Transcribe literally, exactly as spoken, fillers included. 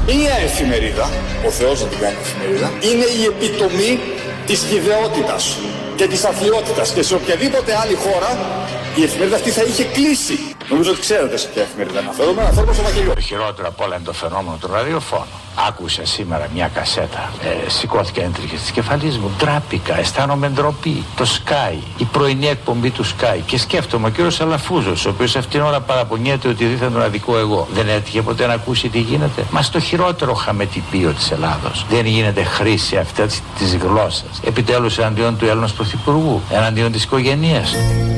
Μία εφημερίδα, ο Θεός να την κάνει εφημερίδα, είναι η επιτομή της χυδαιότητας και της αθλιότητας, και σε οποιαδήποτε άλλη χώρα η εφημερίδα αυτή θα είχε κλείσει. Νομίζω ότι ξέρετε σε ποια εφημερίδα αναφέρομαι, αναφέρομαι στο Βαγγελιό. Το χειρότερο απ' όλα είναι το φαινόμενο του ραδιοφώνου. Άκουσα σήμερα μια κασέτα, ε, σηκώθηκαν έντριχες της κεφαλής μου, ντράπηκα, αισθάνομαι ντροπή. Το Sky, η πρωινή εκπομπή του Sky, και σκέφτομαι ο κύριος Αλαφούζος, ο οποίος αυτήν την ώρα παραπονιέται ότι δίθεν τον αδικό εγώ. Δεν έτυχε ποτέ να ακούσει τι γίνεται? Μα στο χειρότερο χαμετυπίο της Ελλάδος δεν γίνεται χρήση αυτή της γλώσσας επιτέλους εναντίον του Έλληνας Πρωθυπουργού, εναντίον της οικογένειας.